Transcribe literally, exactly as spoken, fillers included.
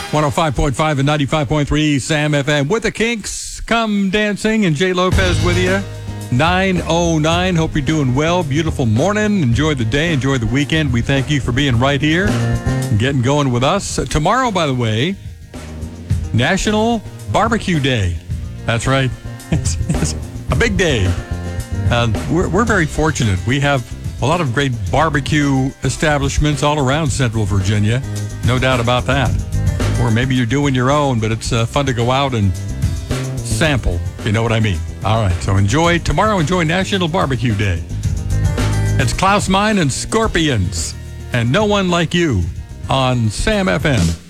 one oh five point five and ninety-five point three Sam F M with the Kinks. Come dancing, and Jay Lopez with you. nine oh nine. Hope you're doing well. Beautiful morning. Enjoy the day. Enjoy the weekend. We thank you for being right here and getting going with us. Uh, tomorrow, by the way, National Barbecue Day. That's right. It's, it's a big day. Uh, we're, we're very fortunate. We have a lot of great barbecue establishments all around Central Virginia. No doubt about that. Or maybe you're doing your own, but it's uh, fun to go out and sample. You know what I mean? All right, so enjoy. Tomorrow, enjoy National Barbecue Day. It's Klaus Meine and Scorpions, and No One Like You on Sam F M.